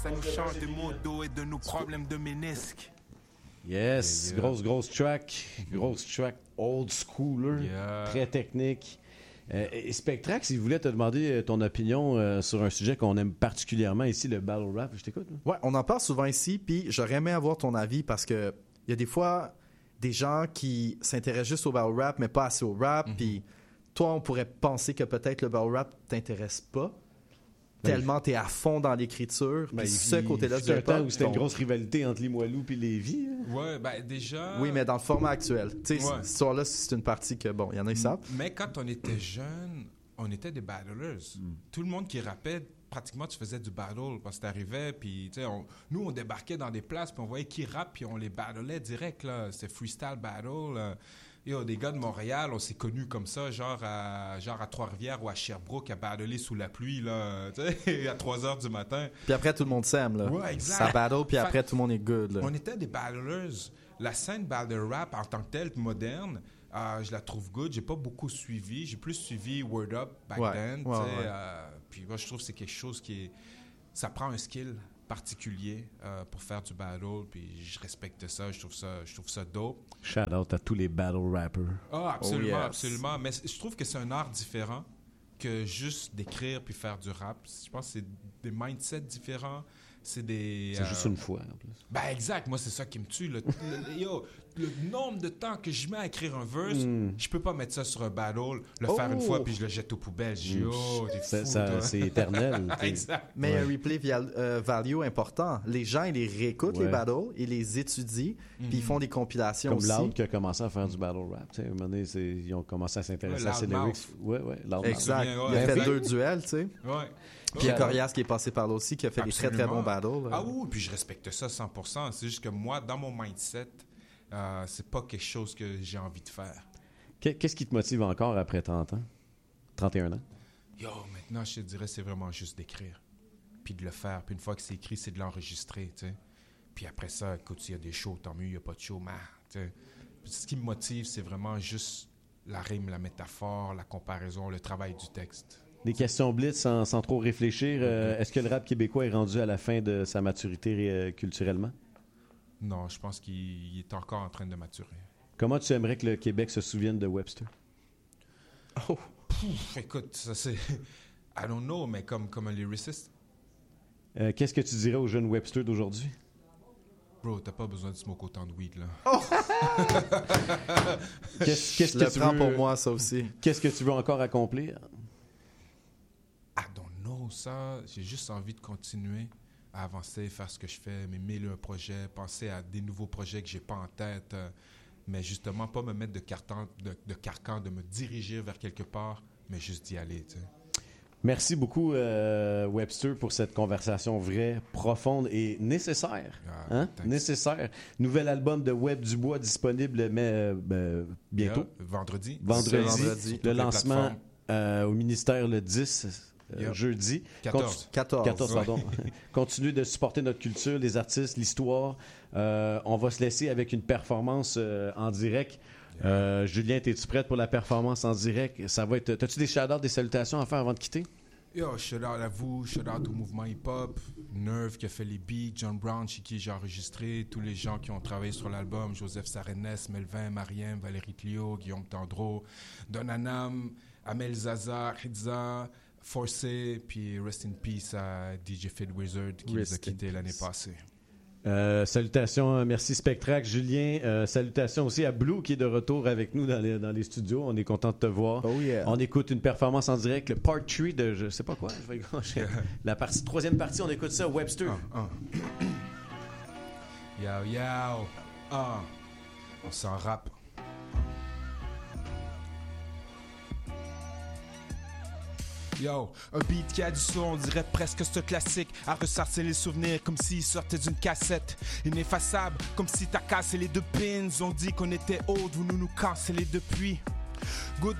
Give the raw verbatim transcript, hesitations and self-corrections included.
Ça nous change de mon dos et de nos problèmes de ménisque. Yes, yeah, yeah. grosse, grosse track. Grosse track old schooler. Yeah. Très technique. Euh, et Spectrax, il voulait te demander ton opinion euh, sur un sujet qu'on aime particulièrement ici, le battle rap. Je t'écoute. Là. Ouais, on en parle souvent ici, puis j'aurais aimé avoir ton avis parce que il y a des fois des gens qui s'intéressent juste au battle rap, mais pas assez au rap. Mm-hmm. Puis toi, on pourrait penser que peut-être le battle rap t'intéresse pas. Ben, tellement t'es à fond dans l'écriture. Ben, Puis ce côté-là du hip-hop. Un temps où c'était une grosse rivalité entre Limoilou et Lévis. Hein? Ouais, ben déjà... Oui, mais dans le format actuel. Tu sais, ouais. Cette histoire-là, c'est une partie que, bon, il y en a qui savent. Mais quand on était jeunes, on était des battlers. Mm. Tout le monde qui rappait, pratiquement, tu faisais du battle parce que t'arrivais, puis tu sais, on, nous, on débarquait dans des places, puis on voyait qui rappe, puis on les battlait direct, là. C'était freestyle battle, là. Yo, des gars de Montréal, on s'est connus comme ça, genre à, genre à Trois-Rivières ou à Sherbrooke, à battlé sous la pluie, là, tu sais, à trois heures du matin. Puis après, tout le monde s'aime, là. Ouais, exact. Ça battle, puis après, tout le monde est good, là. On était des battlers. La scène battle rap, en tant que telle, moderne, euh, je la trouve good. J'ai pas beaucoup suivi. J'ai plus suivi Word Up back ouais, then, ouais, tu sais. Ouais. Euh, puis moi, je trouve que c'est quelque chose qui est... Ça prend un skill particulier euh, pour faire du battle, puis je respecte ça, je trouve ça, je trouve ça dope. Shout out à tous les battle rappers. Ah, absolument, oh yes. absolument. Mais je trouve que c'est un art différent que juste d'écrire puis faire du rap. Je pense que c'est des mindsets différents. C'est des... C'est euh... juste une fois, en plus. Ben exact, moi, c'est ça qui me tue. Le, le, yo, le nombre de temps que je mets à écrire un verse, mm. je peux pas mettre ça sur un battle, le oh. faire une fois, puis je le jette aux poubelles. Je dis, oh, t'es ça, fou, ça, toi. C'est éternel. Exact. Mais ouais. un replay via, euh, value important. Les gens, ils les réécoutent, ouais. les battles, ils les étudient, mm-hmm. puis ils font des compilations Comme aussi. Comme Loud qui a commencé à faire du battle rap. À un moment donné, ils ont commencé à s'intéresser ouais, à ses lyrics. Ouais, ouais, Loud exact. Ouais, il a fait deux duels, tu sais. Ouais. Puis il y a Corias qui est passé par là aussi, qui a fait Absolument. des très très bons battles. Ah oui, puis je respecte ça cent pour cent. C'est juste que moi, dans mon mindset, euh, c'est pas quelque chose que j'ai envie de faire. Qu'est-ce qui te motive encore après trente ans? trente et un ans? Yo, maintenant, je te dirais, c'est vraiment juste d'écrire. Puis de le faire. Puis une fois que c'est écrit, c'est de l'enregistrer, tu sais. Puis après ça, écoute, s'il y a des shows, tant mieux, il n'y a pas de show, mais, tu sais. Ce qui me motive, c'est vraiment juste la rime, la métaphore, la comparaison, le travail du texte. Des questions blitz sans, sans trop réfléchir. Euh, est-ce que le rap québécois est rendu à la fin de sa maturité euh, culturellement? Non, je pense qu'il est encore en train de maturer. Comment tu aimerais que le Québec se souvienne de Webster? Oh, Pouf, écoute, ça c'est... I don't know, mais comme, comme un lyriciste. Euh, qu'est-ce que tu dirais aux jeunes Webster d'aujourd'hui? Bro, t'as pas besoin de smoke autant de weed, là. Oh! qu'est-ce, qu'est-ce Je que le tu prends veux... pour moi, ça aussi. Qu'est-ce que tu veux encore accomplir? I don't know, ça. J'ai juste envie de continuer à avancer, faire ce que je fais, mais mille un projets, penser à des nouveaux projets que j'ai pas en tête, euh, mais justement pas me mettre de, carton, de, de carcan, de me diriger vers quelque part, mais juste d'y aller, tu sais. Merci beaucoup, euh, Webster, pour cette conversation vraie, profonde et nécessaire. Ah, hein? Nécessaire. Nouvel album de Web Dubois disponible mais, euh, ben, bientôt. Yeah, vendredi. Vendredi. vendredi. Le lancement euh, au ministère le dix, euh, yeah. jeudi. quatorze. quatorze. quatorze, pardon. Continuez de supporter notre culture, les artistes, l'histoire. Euh, on va se laisser avec une performance euh, en direct. Yeah. Euh, Julien, es-tu prête pour la performance en direct? Ça va être. T'as-tu des shout-outs, des salutations à faire avant de quitter? Yo, shout-out à vous, shout-out au mouvement hip-hop, Nerve qui a fait les beats, John Brown chez qui j'ai enregistré, tous les gens qui ont travaillé sur l'album, Joseph Sarenes, Melvin, Mariem, Valérie Clio, Guillaume Tendreau, Don Anam, Amel Zaza, Rizza, Forcé, puis Rest in Peace à D J Fid Wizard qui Rest nous a quittés l'année passée. Euh, salutations, merci Spectrax, Julien. Euh, salutations aussi à Blue qui est de retour avec nous dans les, dans les studios. On est content de te voir. Oh yeah. On écoute une performance en direct, le part trois de je sais pas quoi. Je vais la partie, troisième partie, on écoute ça, Webster. Uh, uh. Yo, yo. Uh. On s'en rappe. Yo, un beat qui a du son, on dirait presque ce classique. À ressortir les souvenirs comme s'il sortait d'une cassette. Ineffaçable, comme si t'as cassé les deux pins. On dit qu'on était old, vous nous nous cancellez depuis.